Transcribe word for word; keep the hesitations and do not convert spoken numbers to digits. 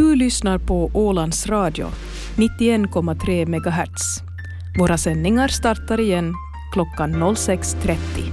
Du lyssnar på Ålands Radio, nittioen komma tre megahertz. Våra sändningar startar igen klockan noll sex trettio.